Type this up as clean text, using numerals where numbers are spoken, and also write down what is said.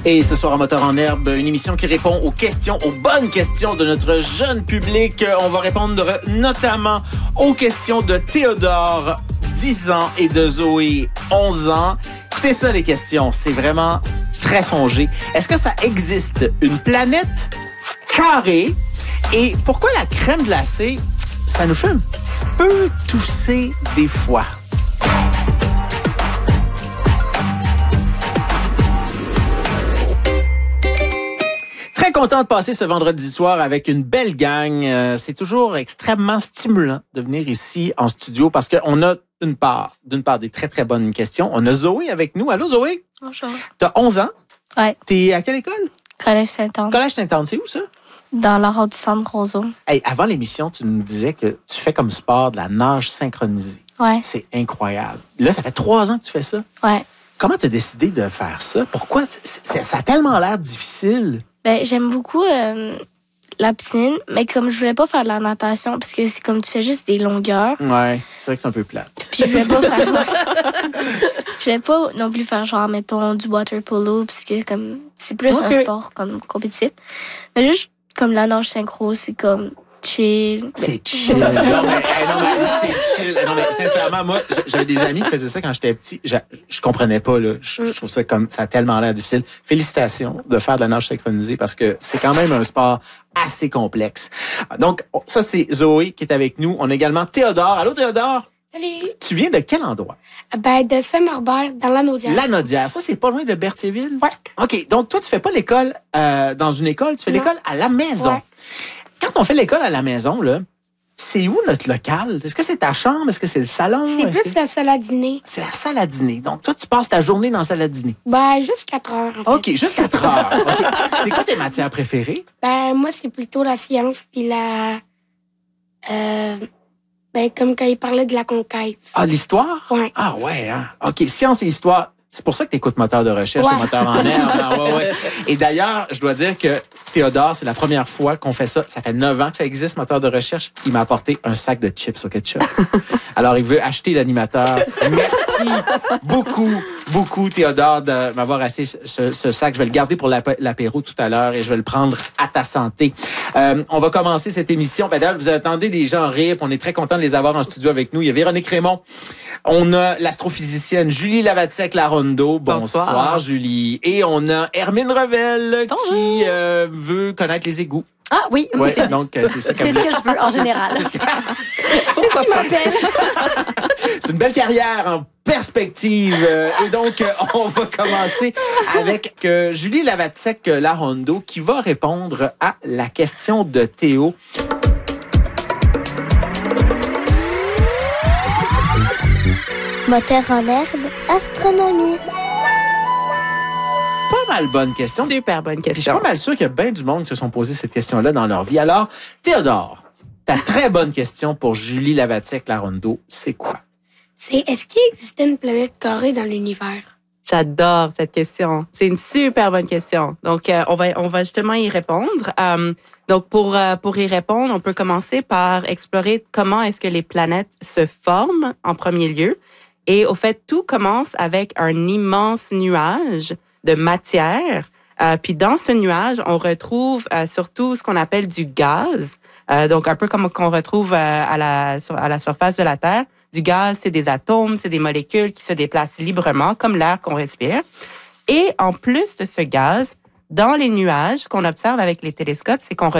Et ce soir, à Moteur en herbe, une émission qui répond aux bonnes questions de notre jeune public. On va répondre notamment aux questions de Théodore, 10 ans, et de Zoé, 11 ans. Écoutez ça, les questions. C'est vraiment très songé. Est-ce que ça existe une planète carrée? Et pourquoi la crème glacée, ça nous fait un petit peu tousser des fois? Très content de passer ce vendredi soir avec une belle gang. C'est toujours extrêmement stimulant de venir ici en studio parce qu'on a d'une part des très, très bonnes questions. On a Zoé avec nous. Allô, Zoé? Bonjour. T'as 11 ans? Ouais. T'es à quelle école? Collège Sainte-Anne. Collège Sainte-Anne, c'est où ça? Dans l'arrondissement de Roseau. Hey, avant l'émission, tu nous disais que tu fais comme sport de la nage synchronisée. Ouais. C'est incroyable. Là, ça fait 3 ans que tu fais ça. Ouais. Comment t'as décidé de faire ça? Pourquoi? Ça a tellement l'air difficile. Ben, j'aime beaucoup la piscine, mais comme je voulais pas faire de la natation, parce que c'est comme tu fais juste des longueurs. Ouais, c'est vrai que c'est un peu plate. Puis je voulais pas faire... Je voulais pas non plus faire genre, mettons, du water polo, parce que comme c'est plus un sport comme compétitif. Mais juste comme la nage synchro, c'est comme chill. C'est chill. non, mais c'est chill. Non, mais sincèrement, moi, j'avais des amis qui faisaient ça quand j'étais petit. Je comprenais pas, là. Je trouve ça comme, ça a tellement l'air difficile. Félicitations de faire de la nage synchronisée parce que c'est quand même un sport assez complexe. Donc, ça, c'est Zoé qui est avec nous. On a également Théodore. Allô, Théodore? Salut. Tu viens de quel endroit? Ben, de Saint-Norbert, dans Lanaudière. Lanaudière. Ça, c'est pas loin de Berthierville? Ouais. OK. Donc, toi, tu fais pas l'école dans une école, tu fais l'école à la maison. Ouais. Quand on fait l'école à la maison, là, c'est où notre local? Est-ce que c'est ta chambre? Est-ce que c'est le salon? C'est plus la salle à dîner. C'est la salle à dîner. Donc, toi, tu passes ta journée dans la salle à dîner. Ben, juste 4 heures, en fait. OK, juste 4 heures. Okay. C'est quoi tes matières préférées? Ben, moi, c'est plutôt la science puis la... ben, comme quand il parlait de la conquête. Ah, l'histoire? Ouais. Ah, ouais, hein? OK, science et histoire. C'est pour ça que tu écoutes Moteur de recherche et Moteur en herbe. Ah, ouais. Et d'ailleurs, je dois dire que Théodore, c'est la première fois qu'on fait ça. Ça fait 9 ans que ça existe, Moteur de recherche. Il m'a apporté un sac de chips au ketchup. Alors, il veut acheter l'animateur. Merci beaucoup, Théodore, de m'avoir acheté ce sac. Je vais le garder pour l'apéro tout à l'heure et je vais le prendre à ta santé. On va commencer cette émission. Ben, là, vous attendez des gens rire. On est très content de les avoir en studio avec nous. Il y a Véronique Raymond. On a l'astrophysicienne Julie Lavatiec-Larondo. Bonsoir, Julie. Et on a Hermine Revel qui veut connaître les égouts. Ah oui, ouais, donc c'est ça c'est ce que je veux en général. C'est ce qui m'appelle. C'est une belle carrière en perspective. Et donc, on va commencer avec Julie Lavatiec-Larondo qui va répondre à la question de Théo. Moteur en herbe, astronomie. Pas mal bonne question. Super bonne question. Je suis pas mal sûr qu'il y a bien du monde qui se sont posé cette question-là dans leur vie. Alors, Théodore, ta très bonne question pour Julie Lavatiec-Larondo, c'est quoi? C'est, est-ce qu'il existait une planète carrée dans l'univers? J'adore cette question. C'est une super bonne question. Donc, on va justement y répondre. Donc, pour y répondre, on peut commencer par explorer comment est-ce que les planètes se forment en premier lieu. Et au fait, tout commence avec un immense nuage de matière. Puis dans ce nuage, on retrouve surtout ce qu'on appelle du gaz. Donc, un peu comme qu'on retrouve à la surface de la Terre. Du gaz, c'est des atomes, c'est des molécules qui se déplacent librement, comme l'air qu'on respire. Et en plus de ce gaz, dans les nuages, ce qu'on observe avec les télescopes, c'est qu'on